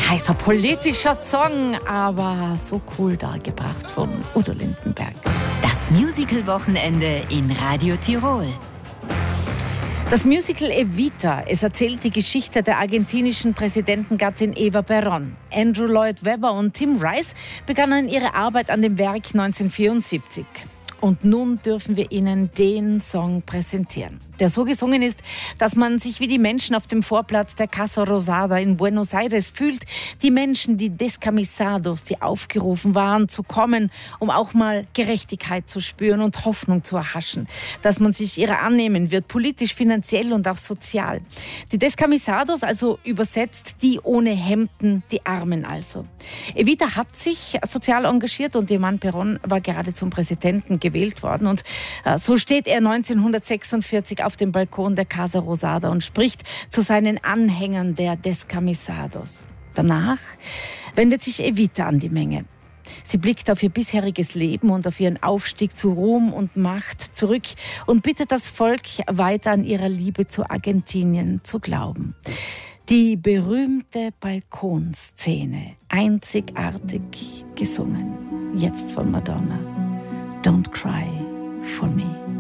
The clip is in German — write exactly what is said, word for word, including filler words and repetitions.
Heißer politischer Song, aber so cool dargebracht von Udo Lindenberg. Das Musical-Wochenende in Radio Tirol. Das Musical Evita, es erzählt die Geschichte der argentinischen Präsidentengattin Eva Perón. Andrew Lloyd Webber und Tim Rice begannen ihre Arbeit an dem Werk neunzehnhundertvierundsiebzig. Und nun dürfen wir Ihnen den Song präsentieren, der so gesungen ist, dass man sich wie die Menschen auf dem Vorplatz der Casa Rosada in Buenos Aires fühlt. Die Menschen, die Descamisados, die aufgerufen waren zu kommen, um auch mal Gerechtigkeit zu spüren und Hoffnung zu erhaschen, dass man sich ihrer annehmen wird, politisch, finanziell und auch sozial. Die Descamisados, also übersetzt die ohne Hemden, die Armen also. Evita hat sich sozial engagiert und ihr Mann Perón war gerade zum Präsidenten gewählt worden. Und äh, so steht er neunzehnhundertsechsundvierzig auf dem Balkon der Casa Rosada und spricht zu seinen Anhängern der Descamisados. Danach wendet sich Evita an die Menge. Sie blickt auf ihr bisheriges Leben und auf ihren Aufstieg zu Ruhm und Macht zurück und bittet das Volk, weiter an ihrer Liebe zu Argentinien zu glauben. Die berühmte Balkonszene, einzigartig gesungen, jetzt von Madonna. Don't cry for me.